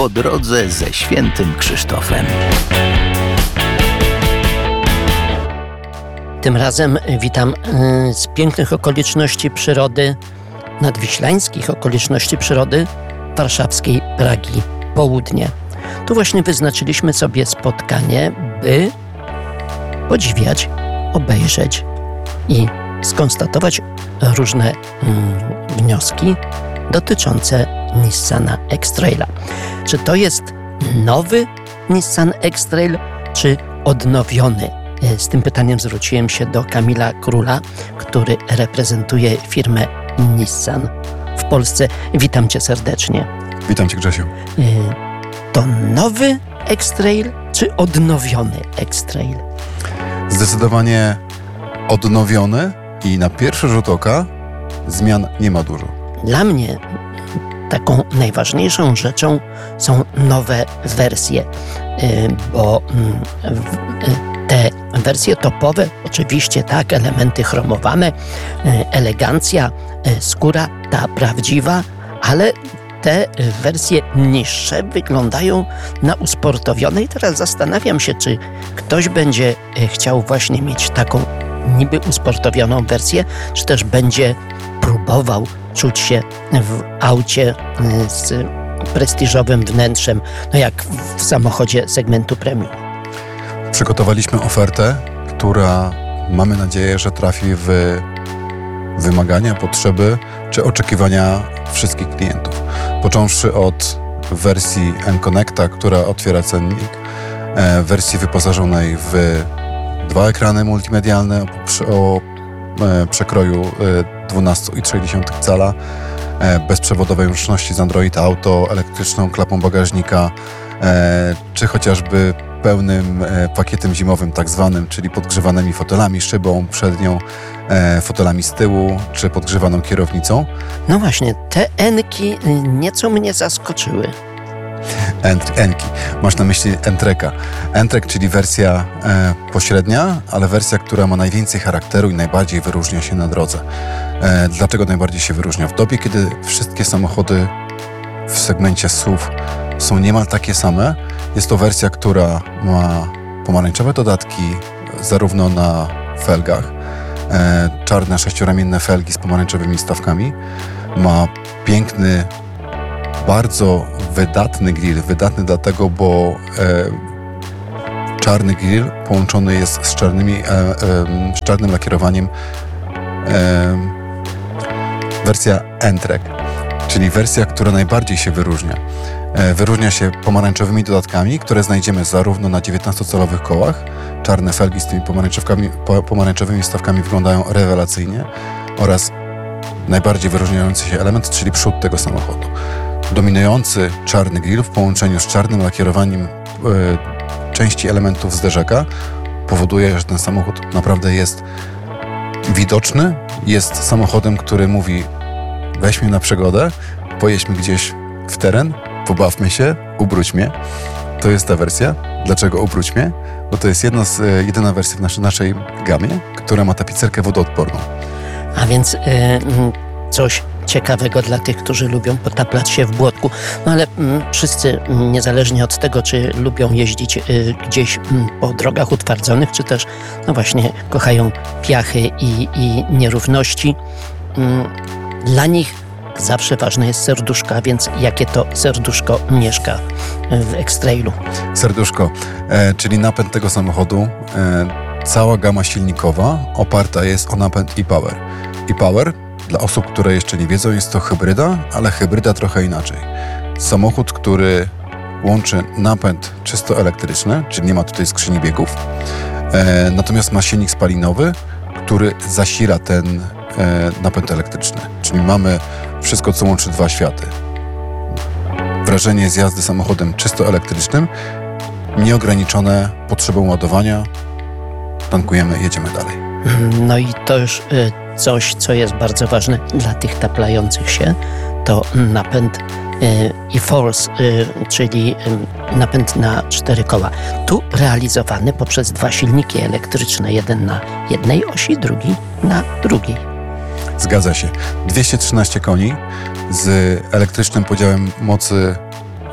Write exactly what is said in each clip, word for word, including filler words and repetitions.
po drodze ze świętym Krzysztofem. Tym razem witam z pięknych okoliczności przyrody, nadwiślańskich okoliczności przyrody warszawskiej Pragi Południe. Tu właśnie wyznaczyliśmy sobie spotkanie, by podziwiać, obejrzeć i skonstatować różne mm, wnioski dotyczące Nissana X-Traila. Czy to jest nowy Nissan X-Trail, czy odnowiony? Z tym pytaniem zwróciłem się do Kamila Króla, który reprezentuje firmę Nissan w Polsce. Witam Cię serdecznie. Witam Cię, Grzesiu. To nowy X-Trail, czy odnowiony X-Trail? Zdecydowanie odnowiony i na pierwszy rzut oka zmian nie ma dużo. Dla mnie taką najważniejszą rzeczą są nowe wersje, bo te wersje topowe, oczywiście tak, elementy chromowane, elegancja, skóra ta prawdziwa, ale te wersje niższe wyglądają na usportowione i teraz zastanawiam się, czy ktoś będzie chciał właśnie mieć taką niby usportowioną wersję, czy też będzie próbował czuć się w aucie z prestiżowym wnętrzem, no jak w samochodzie segmentu premium. Przygotowaliśmy ofertę, która mamy nadzieję, że trafi w wymagania, potrzeby czy oczekiwania wszystkich klientów. Począwszy od wersji N-Connecta, która otwiera cennik, wersji wyposażonej w dwa ekrany multimedialne o, o e, przekroju e, dwanaście przecinek trzy cala, e, bezprzewodowej łączności z Android Auto, elektryczną klapą bagażnika, e, czy chociażby pełnym e, pakietem zimowym tak zwanym, czyli podgrzewanymi fotelami, szybą przednią, e, fotelami z tyłu, czy podgrzewaną kierownicą. No właśnie, te N-ki nieco mnie zaskoczyły. Enki. Masz na myśli N-Treka. N-Trek, czyli wersja e, pośrednia, ale wersja, która ma najwięcej charakteru i najbardziej wyróżnia się na drodze. E, dlaczego najbardziej się wyróżnia? W dobie, kiedy wszystkie samochody w segmencie S U V są niemal takie same, jest to wersja, która ma pomarańczowe dodatki zarówno na felgach, e, czarne sześcioramienne felgi z pomarańczowymi stawkami, ma piękny, bardzo wydatny grill, wydatny dlatego, bo e, czarny grill połączony jest z, czarnymi, e, e, z czarnym lakierowaniem. E, wersja N-Trek, czyli wersja, która najbardziej się wyróżnia. E, wyróżnia się pomarańczowymi dodatkami, które znajdziemy zarówno na dziewiętnastocalowych kołach. Czarne felgi z tymi pomarańczowkami, pomarańczowymi stawkami wyglądają rewelacyjnie, oraz najbardziej wyróżniający się element, czyli przód tego samochodu. Dominujący czarny grill w połączeniu z czarnym lakierowaniem y, części elementów zderzaka powoduje, że ten samochód naprawdę jest widoczny, jest samochodem, który mówi: weź mnie na przygodę, pojedźmy gdzieś w teren, pobawmy się, ubróć mnie. To jest ta wersja. Dlaczego ubróć mnie? Bo to jest jedna z, y, jedyna wersja w naszej, naszej gamie, która ma tapicerkę wodoodporną. A więc y, coś ciekawego dla tych, którzy lubią potaplać się w błotku. No ale mm, wszyscy, mm, niezależnie od tego, czy lubią jeździć y, gdzieś mm, po drogach utwardzonych, czy też, no właśnie, kochają piachy i, i nierówności, mm, dla nich zawsze ważne jest serduszko, a więc jakie to serduszko mieszka w X-Trailu? Serduszko, e, czyli napęd tego samochodu. E, cała gama silnikowa oparta jest o napęd e-Power. E-Power, dla osób, które jeszcze nie wiedzą, jest to hybryda, ale hybryda trochę inaczej. Samochód, który łączy napęd czysto elektryczny, czyli nie ma tutaj skrzyni biegów, e, natomiast ma silnik spalinowy, który zasila ten e, napęd elektryczny. Czyli mamy wszystko, co łączy dwa światy. Wrażenie z jazdy samochodem czysto elektrycznym, nieograniczone potrzebą ładowania, tankujemy, jedziemy dalej. No i to już y, coś, co jest bardzo ważne dla tych taplających się, to napęd e-Force, czyli napęd na cztery koła. Tu realizowany poprzez dwa silniki elektryczne, jeden na jednej osi, drugi na drugiej. Zgadza się. dwieście trzynaście koni z elektrycznym podziałem mocy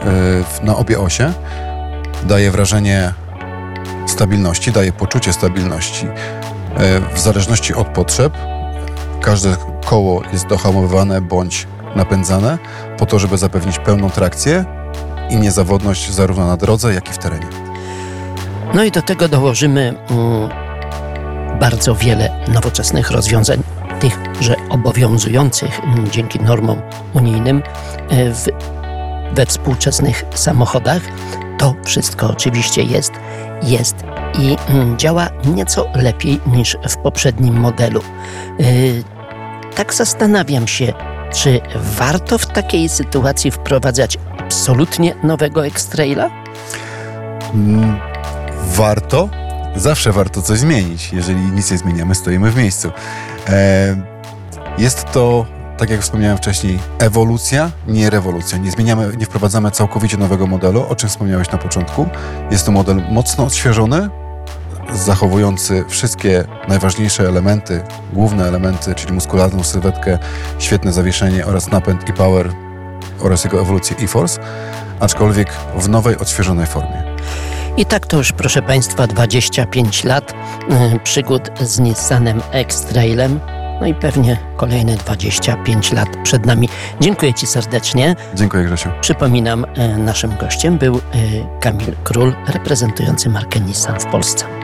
w- na obie osie, daje wrażenie stabilności, daje poczucie stabilności. E, W zależności od potrzeb każde koło jest dohamowywane bądź napędzane po to, żeby zapewnić pełną trakcję i niezawodność zarówno na drodze, jak i w terenie. No i do tego dołożymy mm, bardzo wiele nowoczesnych rozwiązań, tych, że obowiązujących mm, dzięki normom unijnym y, w, we współczesnych samochodach. To wszystko oczywiście jest, jest i mm, działa nieco lepiej niż w poprzednim modelu. Y, tak zastanawiam się, czy warto w takiej sytuacji wprowadzać absolutnie nowego X-Traila? Mm, Warto, zawsze warto coś zmienić. Jeżeli nic nie zmieniamy, stoimy w miejscu. E, Jest to, tak jak wspomniałem wcześniej, ewolucja, nie rewolucja. Nie zmieniamy, nie wprowadzamy całkowicie nowego modelu, o czym wspomniałeś na początku. Jest to model mocno odświeżony, zachowujący wszystkie najważniejsze elementy, główne elementy, czyli muskularną sylwetkę, świetne zawieszenie oraz napęd i power oraz jego ewolucję e-force, aczkolwiek w nowej, odświeżonej formie. I tak to już, proszę Państwa, dwadzieścia pięć lat y, przygód z Nissanem X-Trailem. No i pewnie kolejne dwadzieścia pięć lat przed nami. Dziękuję Ci serdecznie. Dziękuję, Grzesiu. Przypominam, y, naszym gościem był y, Kamil Król, reprezentujący markę Nissan w Polsce.